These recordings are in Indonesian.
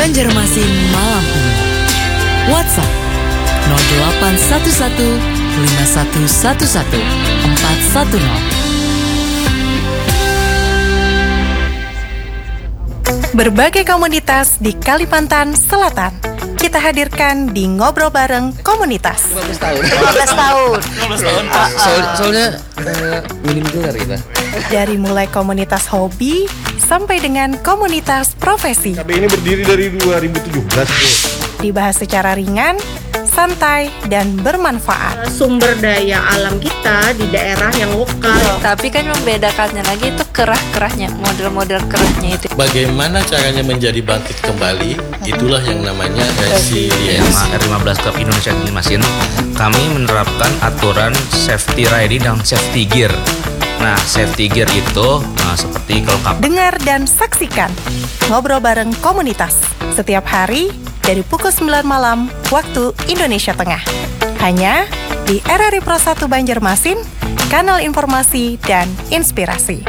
Banjarmasin Malam Ungu. WhatsApp 0811 5111 410. Berbagai komunitas di Kalimantan Selatan kita hadirkan di Ngobrol Bareng Komunitas. 15 tahun. Soalnya minim gelar kita. Dari mulai komunitas hobi sampai dengan komunitas profesi. KB ini berdiri dari 2017. Dibahas secara ringan, santai, dan bermanfaat. Sumber daya alam kita di daerah yang lokal. Tapi kan membedakannya lagi itu kerah-kerahnya, model-model kerahnya itu. Bagaimana caranya menjadi bangkit kembali, itulah yang namanya resiliensi. R15 Club Indonesia Banjarmasin, kami menerapkan aturan safety riding dan safety gear. Nah, safety gear itu seperti kelengkapan. Dengar dan saksikan Ngobrol Bareng Komunitas setiap hari dari pukul 9 malam waktu Indonesia Tengah. Hanya di RRI Pro 1 Banjarmasin, kanal informasi dan inspirasi.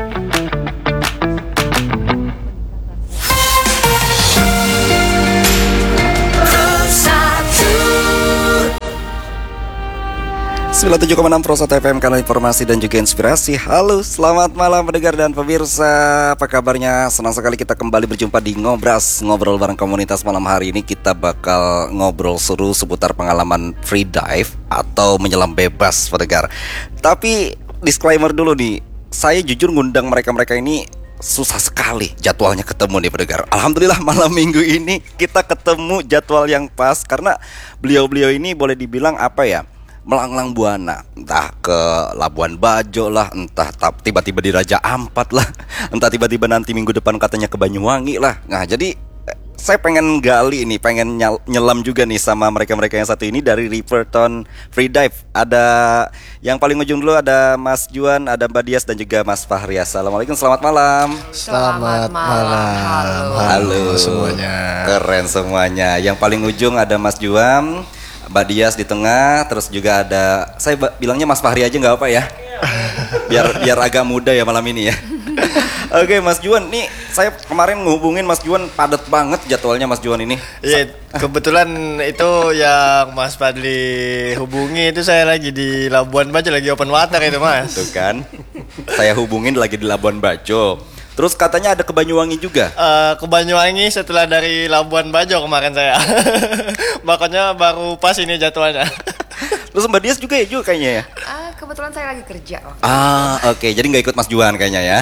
Pro 97,6 Pro 1 FM, kanal informasi dan juga inspirasi. Halo, selamat malam pendengar dan pemirsa. Apa kabarnya? Senang sekali kita kembali berjumpa di Ngobras, Ngobrol Bareng Komunitas. Malam hari ini kita bakal ngobrol seru seputar pengalaman free dive atau menyelam bebas pendengar. Tapi disclaimer dulu nih, saya jujur ngundang mereka-mereka ini susah sekali jadwalnya ketemu nih pendengar. Alhamdulillah malam minggu ini kita ketemu jadwal yang pas, karena beliau-beliau ini boleh dibilang apa ya, melanglang buana, entah ke Labuan Bajo lah, entah tiba-tiba di Raja Ampat lah, entah tiba-tiba nanti minggu depan katanya ke Banyuwangi lah. Nah, jadi saya pengen gali ini, pengen nyelam juga nih sama mereka-mereka yang satu ini dari Riverton Free Dive. Ada yang paling ujung dulu, ada Mas Juan, ada Mbak Dias, dan juga Mas Fahri. Assalamualaikum, selamat malam. Selamat malam. Halo semuanya. Keren semuanya. Yang paling ujung ada Mas Juan, Mbak Dias di tengah, terus juga ada, saya bilangnya Mas Fahri aja nggak apa ya, biar agak muda ya malam ini ya. Oke, Mas Juan, nih saya kemarin ngehubungin Mas Juan, padat banget jadwalnya Mas Juan ini. Iya, kebetulan itu yang Mas Fadli hubungi itu saya lagi di Labuan Bajo, lagi open water itu Mas. Tuh kan, saya hubungin lagi di Labuan Bajo. Terus katanya ada ke Banyuwangi juga. Ke Banyuwangi setelah dari Labuan Bajo kemarin saya. Makanya baru pas ini jadwalnya. Terus Mbak Dias juga ya kayaknya ya? Kebetulan saya lagi kerja. Oke. Jadi nggak ikut Mas Juan kayaknya ya?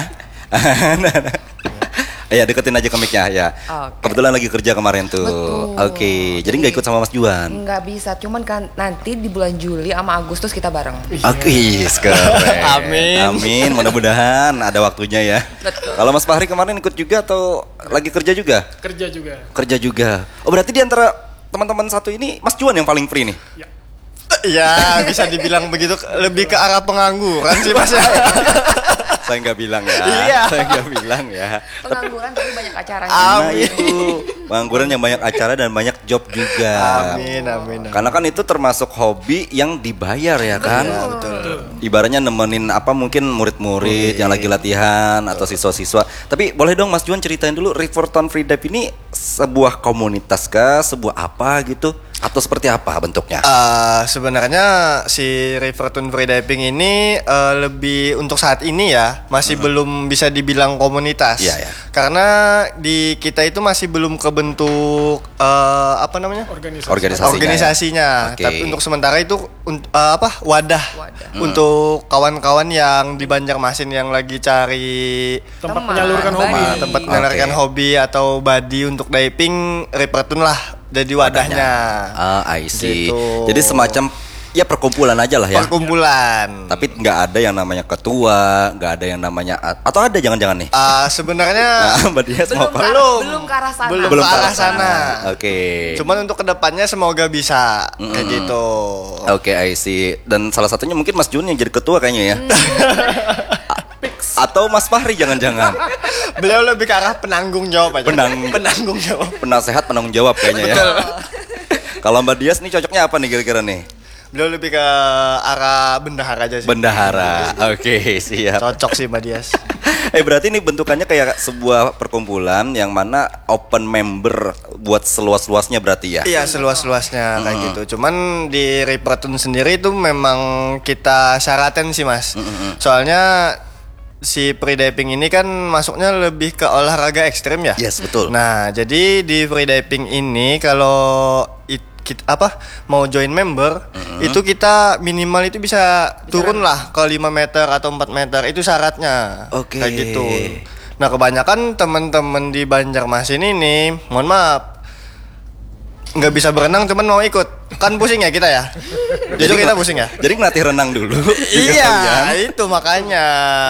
Ya, deketin aja ke mic-nya ya. Okay. Kebetulan lagi kerja kemarin tuh. Betul. Oke. Jadi nggak ikut sama Mas Juan? Nggak bisa, cuman kan nanti di bulan Juli sama Agustus kita bareng. Oke, keren. Amin. Mudah-mudahan ada waktunya ya. Betul. Kalau Mas Fahri kemarin ikut juga atau lagi kerja juga? Kerja juga. Oh, berarti di antara teman-teman satu ini Mas Juan yang paling free nih? Ya, bisa dibilang begitu, lebih ke arah pengangguran sih Mas. Saya nggak bilang ya. Iya. Saya nggak bilang ya. Pengangguran tapi banyak acaranya. Nah itu pengangguran yang banyak acara dan banyak job juga. Amin. Karena kan itu termasuk hobi yang dibayar ya kan. Ya, betul. Ibaratnya nemenin mungkin murid-murid yang lagi latihan atau siswa-siswa. Tapi boleh dong Mas Juan ceritain dulu, Riverton Free Dive ini sebuah komunitas kah, sebuah apa gitu? Atau seperti apa bentuknya? Sebenarnya si Riverton Free Diving ini lebih untuk saat ini ya masih belum bisa dibilang komunitas. Iya, ya. Karena di kita itu masih belum kebentuk organisasinya. Okay. Tapi untuk sementara itu wadah untuk kawan-kawan yang di Banjarmasin yang lagi cari tempat menyalurkan hobi atau body untuk diving, Riverton lah jadi wadahnya. I see. Gitu. Jadi semacam ya perkumpulan aja lah ya. Perkumpulan. Tapi nggak ada yang namanya ketua, nggak ada yang namanya atau ada jangan-jangan nih? Sebenarnya Mbak Dias mau apa? Belum ke arah sana. Belum ke arah sana. Oke. Cuman untuk kedepannya semoga bisa kayak gitu. Oke, I see. Dan salah satunya mungkin Mas Jun yang jadi ketua kayaknya ya. Atau Mas Fahri jangan-jangan. Beliau lebih ke arah penanggung jawab aja. Penanggung jawab. Penasehat penanggung jawab kayaknya ya. Kalau Mbak Dias nih cocoknya apa nih kira-kira nih? Beliau lebih ke arah bendahara aja sih. Bendahara. Oke, siap. Cocok sih Mbak Dias. Berarti ini bentukannya kayak sebuah perkumpulan yang mana open member buat seluas-luasnya berarti ya? Iya, seluas-luasnya kayak gitu. Cuman di Riverton sendiri itu memang kita syaratin sih Mas. Soalnya si freediving ini kan masuknya lebih ke olahraga ekstrim ya. Yes, betul. Nah, jadi di freediving ini kalau kita mau join member itu kita minimal itu bisa turun lah ke 5 meter atau 4 meter itu syaratnya. Kayak gitu. Nah, kebanyakan teman-teman di Banjarmasin ini, mohon maaf, nggak bisa berenang cuman mau ikut. Kan pusing ya kita ya. Jujur kita pusing ya. Jadi ngelatih renang dulu. Iya, itu makanya.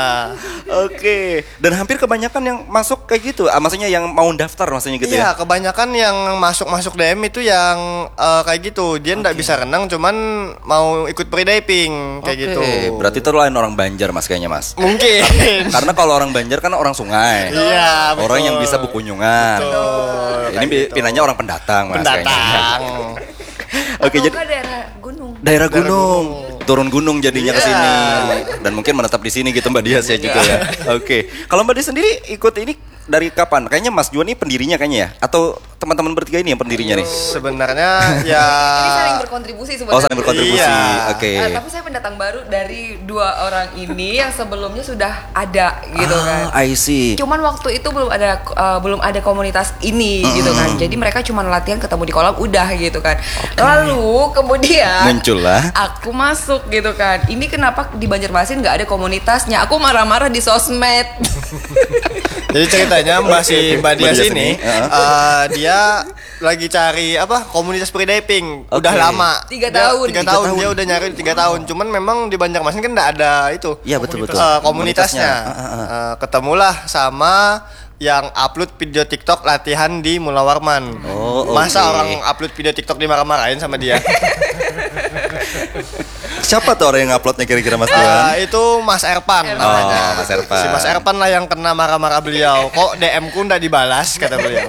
Oke. Dan hampir kebanyakan yang masuk kayak gitu. Maksudnya yang mau daftar maksudnya gitu ya. Iya, kebanyakan yang masuk DM itu yang kayak gitu. Dia nggak bisa renang cuman mau ikut freediving kayak gitu. Berarti itu lain orang Banjar Mas kayaknya Mas. Mungkin. Karena kalau orang Banjar kan orang sungai. Iya, betul. Orang yang bisa berkunjungan. Ini pinanya orang pendatang Mas kayaknya. Oke, jadi daerah gunung, turun gunung jadinya ke sini dan mungkin menetap di sini gitu Mbak Dias ya juga ya. Oke. Kalau Mbak Dias sendiri ikut ini dari kapan? Kayaknya Mas Juan ini pendirinya kayaknya ya, atau teman-teman bertiga ini yang pendirinya nih? Sebenarnya ya Ini saling berkontribusi sebenarnya. Oh, saling berkontribusi. Iya. Oke. Tapi saya pendatang baru dari 2 orang ini yang sebelumnya sudah ada gitu kan. I see. Cuman waktu itu belum ada komunitas ini gitu kan. Jadi mereka cuma latihan ketemu di kolam udah gitu kan. Lalu kemudian muncullah aku masuk gitu kan. Ini kenapa di Banjarmasin nggak ada komunitasnya? Aku marah-marah di sosmed. Jadi ceritanya Mbak Dias ini dia lagi cari komunitas freediving. Udah lama. 3 tahun. 3 tahun dia udah nyari 3 tahun. Cuman memang di Banjarmasin kan enggak ada itu. Iya betul. Komunitasnya. Ketemulah sama yang upload video TikTok latihan di Mula Warman. Masa orang upload video TikTok dimarah-marahin sama dia? Siapa tuh orang yang uploadnya kira-kira Mas Juan? Itu Mas Erpan namanya. Mas Erpan. Si Mas Erpan lah yang kena marah-marah beliau. Kok DM-ku nggak dibalas kata beliau.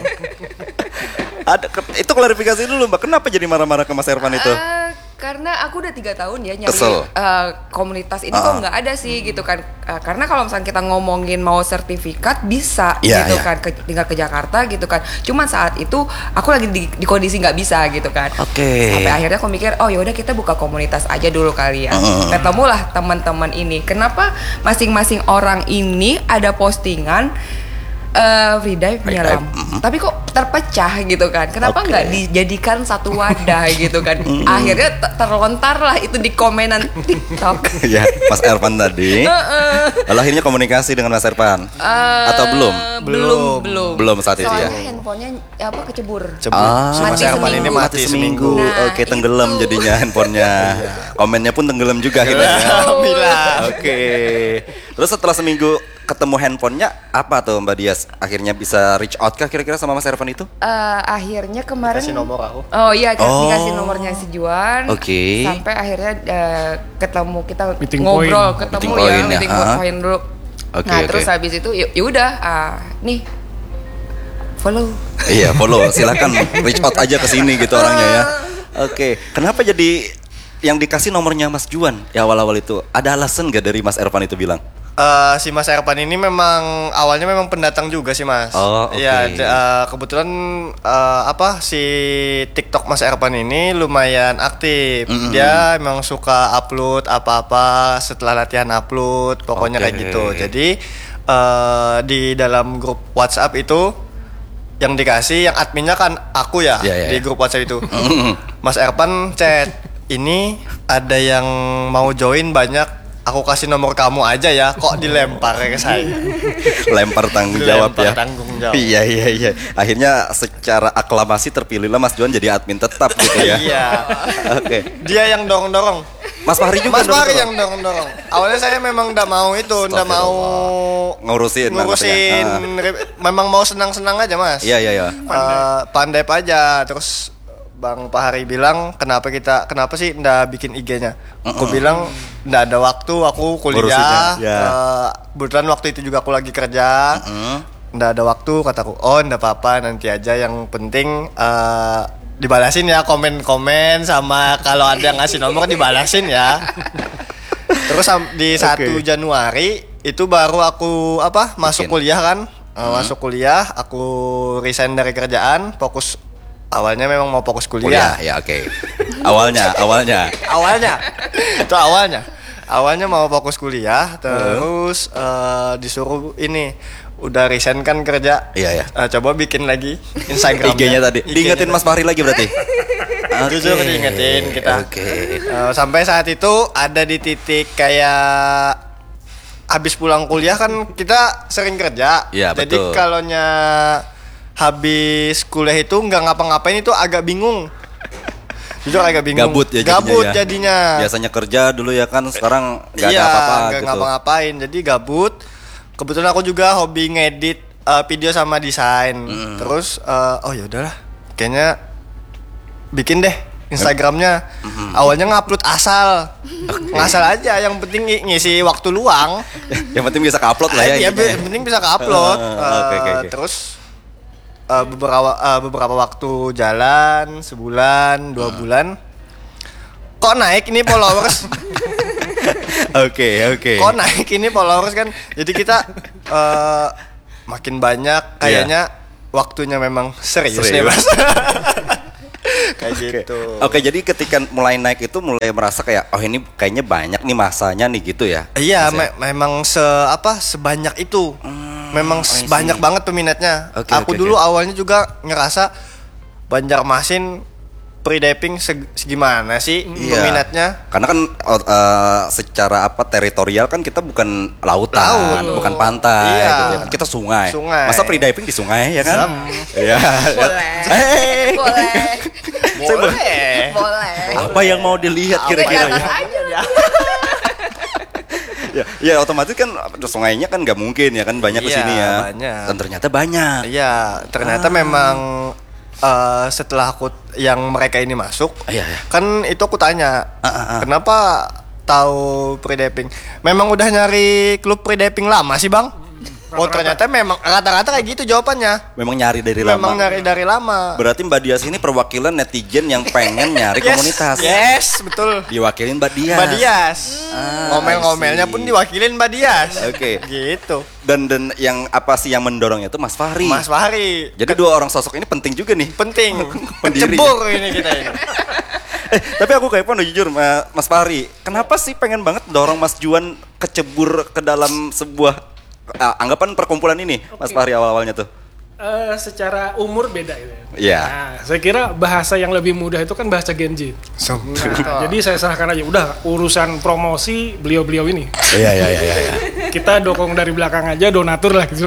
Itu klarifikasi dulu Mbak. Kenapa jadi marah-marah ke Mas Erpan itu? Karena aku udah 3 tahun ya nyari komunitas ini kok nggak ada sih gitu kan. Karena kalau misalnya kita ngomongin mau sertifikat bisa gitu kan, tinggal ke Jakarta gitu kan. Cuman saat itu aku lagi di kondisi nggak bisa gitu kan. Sampai akhirnya aku mikir, oh yaudah kita buka komunitas aja dulu kali ya. Ketemulah teman-teman ini. Kenapa masing-masing orang ini ada postingan freedive menyelam, tapi kok terpecah gitu kan? Kenapa nggak dijadikan satu wadah gitu kan? Akhirnya terlontar lah itu di komenan TikTok. Ya, Mas Erpan tadi. Lalu akhirnya komunikasi dengan Mas Erpan atau belum? Belum saat itu ya. Soalnya handphonenya kecebur. Si Mas Erpan ini mati seminggu. Oke, tenggelam jadinya handphonenya. Komennya pun tenggelam juga akhirnya. Oke. Terus setelah seminggu ketemu handphonenya apa tuh Mbak Dias? Akhirnya bisa reach out kah kira-kira sama Mas Ervan itu? Akhirnya kemarin kasih nomor aku. Dikasih nomornya si Juan. Sampai akhirnya ketemu kita meeting ngobrol, point. ketemu meeting point dulu. Terus habis itu yaudah nih follow. Iya, follow. Silakan reach out aja ke sini gitu orangnya ya. Kenapa jadi yang dikasih nomornya Mas Juan ya awal-awal itu? Ada alasan gak dari Mas Ervan itu bilang? Si Mas Erpan ini memang awalnya memang pendatang juga sih Mas. Iya, kebetulan si TikTok Mas Erpan ini lumayan aktif. Dia memang suka upload apa-apa setelah latihan upload, pokoknya kayak gitu. Jadi di dalam grup WhatsApp itu yang dikasih, yang adminnya kan aku ya, di grup WhatsApp itu. Mas Erpan chat, ini ada yang mau join banyak. Aku kasih nomor kamu aja ya, kok dilempar ke saya. Lempar tanggung jawab ya. Tanggung jawab. Iya. Akhirnya secara aklamasi terpilihlah Mas Juan jadi admin tetap gitu ya. Iya. Dia yang dorong-dorong. Mas Fahri juga. Mas Fahri yang dorong-dorong. Awalnya saya memang enggak mau ngurusin. Memang mau senang-senang aja Mas. Iya. Pandai aja. Terus Bang Fahri bilang kenapa sih ndak bikin IG-nya? Aku bilang ndak ada waktu, aku kuliah. Kebetulan waktu itu juga aku lagi kerja. Ndak ada waktu, kataku. Oh, ndak apa-apa, nanti aja. Yang penting dibalasin ya komen-komen, sama kalau ada yang ngasih nomor dibalasin ya. Terus di 1 Januari itu baru aku masuk kuliah kan. Masuk kuliah, aku resign dari kerjaan, fokus. Awalnya memang mau fokus kuliah. Ya, oke. Awalnya. Itu awalnya. Awalnya mau fokus kuliah, terus disuruh ini udah resign kan kerja. Iya. Coba bikin lagi Instagramnya. IG-nya tadi. Diingetin Mas Fahri lagi berarti. Jujur diingetin kita. Oke. Sampai saat itu ada di titik kayak habis pulang kuliah kan kita sering kerja. Ya, jadi betul. kalaunya habis kuliah itu nggak ngapa-ngapain itu agak bingung. Jujur agak bingung. Gabut jadinya. Biasanya kerja dulu ya kan, sekarang nggak ada apa-apa nggak gitu. ngapa-ngapain, jadi gabut. Kebetulan aku juga hobi ngedit video sama desain. Terus ya udahlah, kayaknya bikin deh Instagramnya. Awalnya ngupload asal, ngasal aja. Yang penting ngisi waktu luang. Yang penting bisa ke-upload lah ya. Yang penting bisa ke-upload. Okay. Terus beberapa waktu jalan, sebulan, 2 bulan, kok naik ini followers. Oke. Kok naik ini followers kan. Jadi kita makin banyak kayaknya. Waktunya memang serius. Nih Mas. Kayak gitu. Oke, jadi ketika mulai naik itu mulai merasa kayak ini kayaknya banyak nih masanya nih gitu ya. Iya, memang sebanyak itu. Memang banyak banget peminatnya. Aku dulu awalnya juga ngerasa Banjarmasin pre-diving segimana sih peminatnya? Karena kan secara teritorial kan kita bukan lautan, bukan pantai, gitu ya. Kita sungai. Masa pre-diving di sungai ya kan? Iya. Boleh. Apa yang mau dilihat kira-kira ya? Ya otomatis kan sungainya kan nggak mungkin ya kan, banyak kesini ya. Banyak. Dan ternyata banyak. Iya, ternyata memang setelah aku yang mereka ini masuk, kan itu aku tanya, kenapa tahu pre-diving? Memang udah nyari klub pre-diving lama sih bang? Oh ternyata memang rata-rata kayak gitu jawabannya. Memang nyari dari lama. Memang nyari dari lama. Berarti Mbak Dias ini perwakilan netizen yang pengen nyari komunitas. Yes, betul. Diwakilin Mbak Dias. Mbak Dias. Ngomel-ngomelnya pun diwakilin Mbak Dias. Oke. Gitu. Dan yang apa sih yang mendorongnya itu Mas Fahri. Mas Fahri. Jadi dua orang sosok ini penting juga nih. Penting. Kecebur ini kita ini. Tapi aku kepo jujur Mas Fahri. Kenapa sih pengen banget dorong Mas Juan kecebur ke dalam sebuah anggapan perkumpulan ini, Mas Fahri awal-awalnya tuh? Secara umur beda gitu. Iya. Nah, saya kira bahasa yang lebih mudah itu kan bahasa Gen Z. Jadi saya serahkan aja, udah urusan promosi beliau-beliau ini. Iya. Kita dukung dari belakang aja, donatur lah gitu.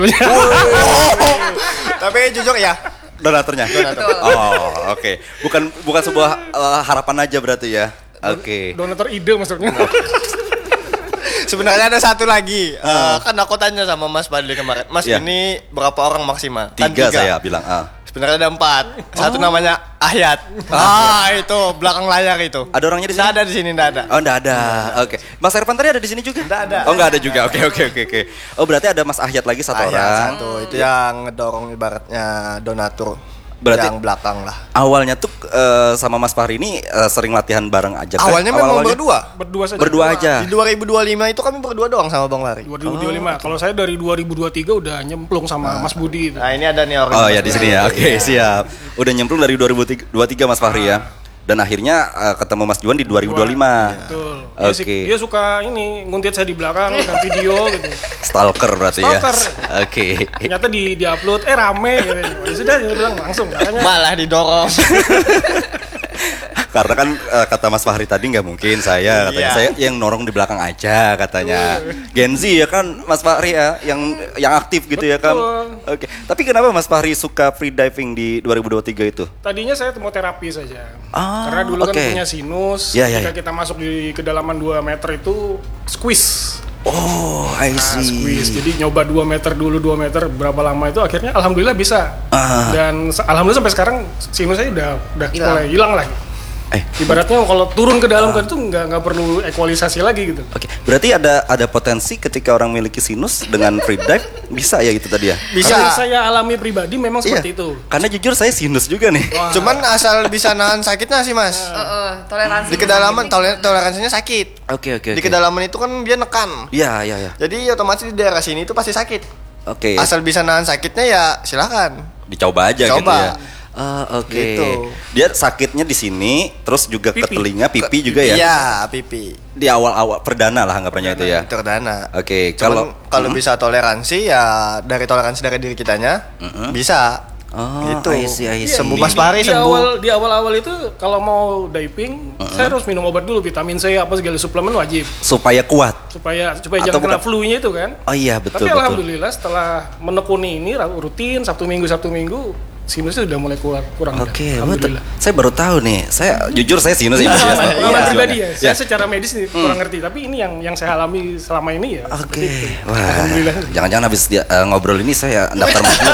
Tapi jujur ya, donaturnya. Oh, oke. Bukan sebuah harapan aja berarti ya. Oke. Donatur ide maksudnya. Sebenarnya ada satu lagi. Kan aku tanya sama Mas Fadli kemarin, Mas ini berapa orang maksimal? 3 saya bilang. Sebenarnya ada 4. Satu namanya Ahyat. Itu belakang layar itu. Ada orangnya di sini? Nggak ada di sini, nggak ada. Oh, nggak ada. Oke. Mas Ervan tadi ada di sini juga? Nggak ada. Oh, nggak ada juga. Oke. Oh, berarti ada Mas Ahyat lagi satu orang. Satu. Itu yang ngedorong ibaratnya donatur. Berarti yang belakang lah. Awalnya tuh sama Mas Fahri ini sering latihan bareng aja kan? Awalnya memang berdua. Berdua Di saja. 2025 itu kami berdua doang sama Bang Fahri. 2025. Kalau saya dari 2023 udah nyemplung sama Mas Budi itu. Nah, ini ada nih orang. Oh ya di sini ya. Oke, siap. Udah nyemplung dari 2023 Mas Fahri ya. Dan akhirnya ketemu Mas Juan di 2025. Betul. Oke. Dia suka ini nguntit saya di belakang dengan video gitu. Stalker berarti ya. Oke. Ternyata di-upload rame gitu. Ya sudah dia bilang langsung katanya. Malah didorong. Karena kan kata Mas Fahri tadi nggak mungkin saya katanya saya yang norong di belakang aja katanya. Gen Z ya kan Mas Fahri ya yang aktif gitu. Betul. Ya kan. Oke. Tapi kenapa Mas Fahri suka free diving di 2023 itu? Tadinya saya mau terapi saja. Karena dulu kan punya sinus. Ketika kita masuk di kedalaman 2 meter itu squeeze. Oh, I see. Squeeze. Jadi nyoba 2 meter dulu, 2 meter berapa lama itu akhirnya alhamdulillah bisa. Dan alhamdulillah sampai sekarang sinus saya udah mulai hilang lagi. Ibaratnya kalau turun ke dalam kan itu nggak perlu ekualisasi lagi gitu. Oke, berarti ada potensi ketika orang memiliki sinus dengan free dive bisa ya gitu tadi ya? Bisa. Karena saya alami pribadi memang seperti itu. Karena jujur saya sinus juga nih. Wah. Cuman asal bisa nahan sakitnya sih mas. Toleransi. Di kedalaman toleransinya sakit. Oke. Di kedalaman itu kan dia nekan. Iya. Jadi otomatis di daerah sini itu pasti sakit. Oke. Asal bisa nahan sakitnya ya silakan. Dicoba aja gitu ya. Oke. Gitu. Dia sakitnya di sini, terus juga ke telinga, pipi juga ya? Iya, pipi. Di awal-awal perdana lah anggapannya itu ya. Perdana. Oke. Kalau bisa toleransi ya dari toleransi dari diri kitanya bisa. Gitu. I see. Sembuh Mas Fahri sembuh. Di awal-awal itu kalau mau diving, saya harus minum obat dulu, vitamin C apa segala suplemen wajib. Supaya kuat. Supaya jangan kena flu-nya itu kan. Oh iya betul. Tapi alhamdulillah setelah menekuni ini rutin Sabtu Minggu sinusnya sudah mulai kurang. Oke, saya baru tahu nih. Saya jujur saya sinus ya. Pengalaman pribadi ya. Saya secara medis nih kurang ngerti, tapi ini yang saya alami selama ini ya. Oke. Wah. Jangan-jangan habis ngobrol ini saya daftar masuk.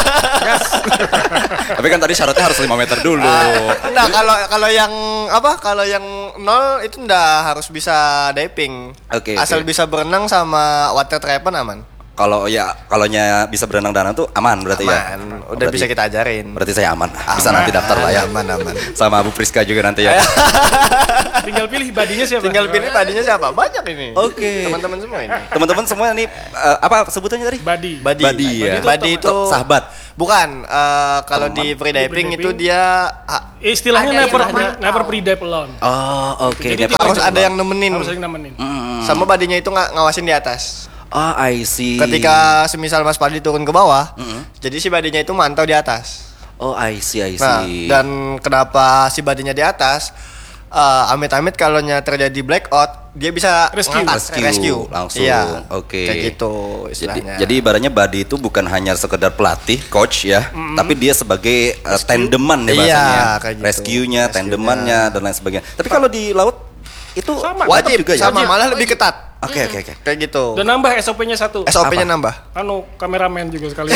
Tapi kan tadi syaratnya harus 5 meter dulu. Nah, kalau yang 0 itu ndak harus bisa diving. Oke. Asal bisa berenang sama water trepan aman. Kalau bisa berenang danau tuh aman berarti ya. Udah bisa kita ajarin. Berarti saya aman. Bisa nanti daftar lah ya. Aman. Sama Bu Priska juga nanti ya. Tinggal pilih badinya siapa? Banyak ini. Oke. Teman-teman semua ini. Teman-teman semua ini apa sebutannya tadi? Badi ya. Badi itu sahabat. Bukan. Kalau di free diving itu dia istilahnya never free dive alone. Oh, oke. Jadi harus ada yang nemenin. Sama badinya itu ngawasin di atas. Oh, I see. Ketika semisal Mas Fadli turun ke bawah, jadi si badinya itu mantau di atas. Oh, I see. Nah, dan kenapa si badinya di atas? Amit-amit kalau terjadi blackout, dia bisa rescue langsung. Iya, Oke. Kayak gitu istilahnya. Jadi ibaratnya badi itu bukan hanya sekedar pelatih, coach ya, tapi dia sebagai tandeman ya bahasanya. Kayak gitu. Rescue-nya, tandemannya dan lain sebagainya. Tapi kalau di laut itu wajib juga ya? Sama, malah lebih ketat. Oke. Kayak gitu. Dan nambah SOP-nya satu. SOP-nya nambah. Kameramen juga sekali.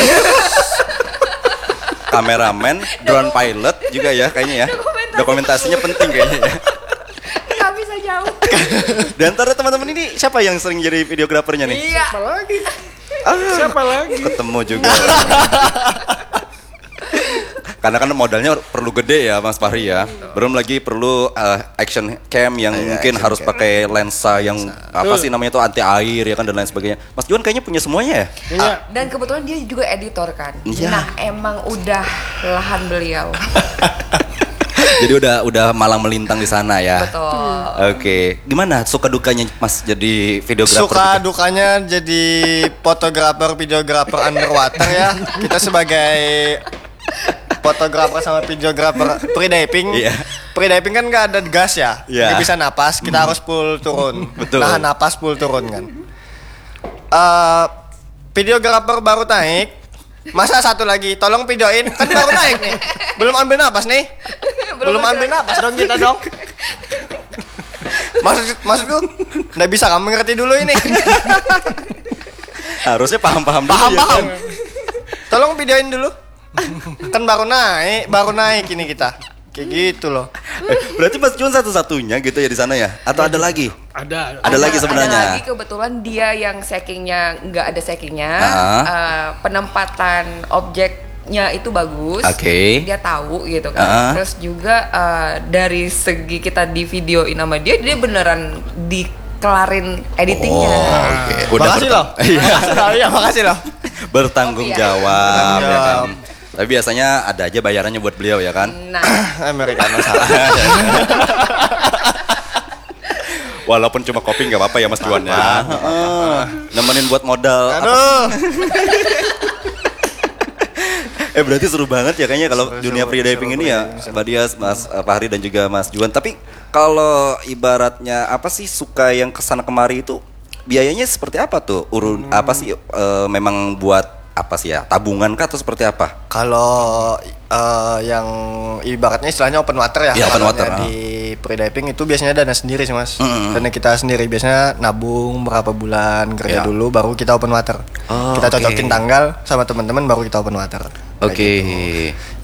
Kameramen, drone pilot juga ya kayaknya ya. Dokumentasinya penting kayaknya ya. Nggak bisa jauh. Dan antara teman-teman ini siapa yang sering jadi videografernya nih? Iya. Siapa lagi? Ketemu juga. Karena kan modalnya perlu gede ya Mas Fahri ya. Belum lagi perlu action cam yang mungkin harus pakai lensa yang apa sih namanya itu anti air ya kan dan lain sebagainya. Mas Juan kayaknya punya semuanya ya? Punya. Dan kebetulan dia juga editor kan. Iya. Nah, emang udah lahan beliau. Jadi udah malang melintang di sana ya. Betul. Oke. Gimana suka dukanya Mas jadi videografer? Suka dukanya jadi fotografer, videografer underwater ya. Kita sebagai fotografer sama videografer pre-diving. Pre-diving kan nggak ada gas ya. Nggak bisa napas, kita harus full turun. Betul. Nahan napas full turun kan. Videografer baru naik, masa satu lagi tolong videoin, kan baru naik nih. Belum ambil napas nih. Belum ambil napas dong kita dong. Maksudku nggak bisa kamu ngerti dulu ini. Harusnya paham. Paham. Tolong videoin dulu. Kan baru naik ini kita. Kayak gitu loh. Berarti Mas Jun satu-satunya gitu ya di sana ya? Atau ada lagi? Ada lagi sebenarnya. Ada lagi, kebetulan dia yang sackingnya nggak ada sackingnya. Penempatan objeknya itu bagus. Dia tahu gitu kan. Terus juga dari segi kita di videoin sama dia beneran dikelarin editingnya. Makasih loh. Makasih loh. Bertanggung jawab ya kan. Tapi biasanya ada aja bayarannya buat beliau ya kan? Nah, Americano salah. Walaupun cuma kopi nggak apa-apa ya Mas Juan ya. Nemenin buat modal. Aduh. Berarti seru banget ya kayaknya kalau dunia free diving ini ya, Mbak Dias, Mas Fahri dan juga Mas Juan. Tapi kalau ibaratnya apa sih suka yang kesana kemari itu biayanya seperti apa tuh? Apa sih memang buat apa sih ya, tabungan kah atau seperti apa? Kalau yang ibaratnya istilahnya open water ya, open water di pre-diving itu biasanya dana sendiri sih Mas. Dana kita sendiri biasanya nabung berapa bulan kerja dulu baru kita open water. Kita cocokin tanggal sama teman-teman baru kita open water. Oke. Gitu.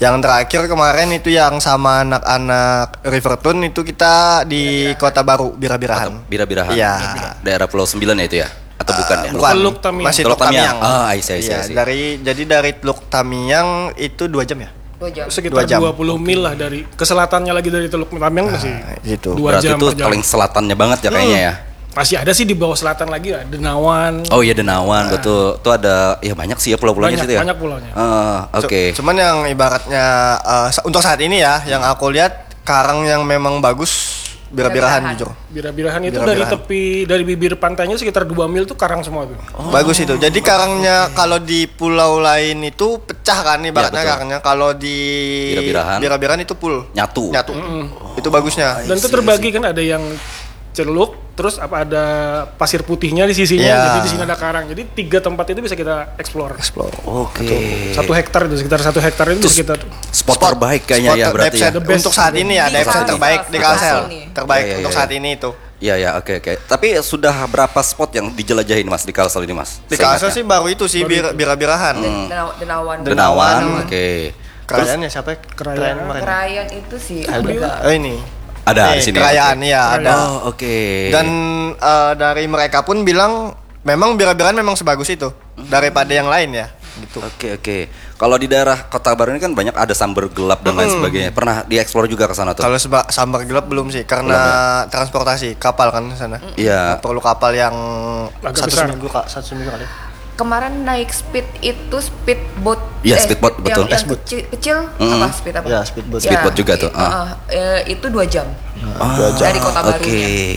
Yang terakhir kemarin itu yang sama anak-anak Rivertune itu kita di Kota Baru, Bira-Birahan. Bira-Birahan. Iya. Daerah Pulau 9 ya itu ya? Atau bukan ya? Bukan. Teluk Tamiang. Masih Teluk Tamiang. Iya. Jadi dari Teluk Tamiang itu 2 jam ya? 2 jam. Sekitar 20 mil lah dari ke selatannya lagi dari Teluk Tamiang masih gitu. 2 jam. Berarti itu paling selatannya banget ya kayaknya ya? Masih ada sih di bawah selatan lagi ya, Denawan. Oh iya Denawan, betul. Itu ada ya banyak sih ya pulau-pulaunya situ ya. Banyak pulaunya. Oke. Cuman yang ibaratnya untuk saat ini ya, yang aku lihat karang yang memang bagus Bira-Birahan jujur. Bira-Birahan itu dari tepi, dari bibir pantainya sekitar 2 mil tuh karang semua tuh. Bagus itu. Jadi karangnya kalau di pulau lain itu pecah kan ibaratnya karangnya. Kalau di Bira-Birahan itu full. Nyatu. Itu bagusnya. Dan itu terbagi kan, ada yang celuk, terus ada pasir putihnya di sisinya, jadi di sini ada karang. Jadi 3 tempat itu bisa kita explore. Oke. 1 hektar itu, sekitar 1 hektar itu bisa kita spot terbaik kayaknya ya berarti ya. Untuk saat ini ya, dive set terbaik di Kalsel. Terbaik untuk saat ini itu. Iya, oke. Tapi sudah berapa spot yang dijelajahin Mas di Kalsel ini Mas? Di Kalsel sih baru itu sih Bira-Birahan. Denawan. Oke. Krayan ya siapa? Krayan itu sih ini. Ada di sini. Kerajaan ya ada. Oke. Dan dari mereka pun bilang memang Bira-Birahan memang sebagus itu daripada yang lain ya. Gitu. Oke. Kalau di daerah Kota Baru ini kan banyak ada sambar gelap dan lain sebagainya. Pernah dieksplor juga ke sana tuh? Kalau sambar gelap belum sih, karena transportasi kapal kan ke sana. Iya. Perlu kapal yang 1 seminggu kali. Kemarin naik speed itu speedboat. Iya, speedboat betul. Yang kecil apa speed apa? Ya, speedboat. Speedboat juga tuh. Itu 2 jam. 2 jam. Dari Kota Barunya. Oke.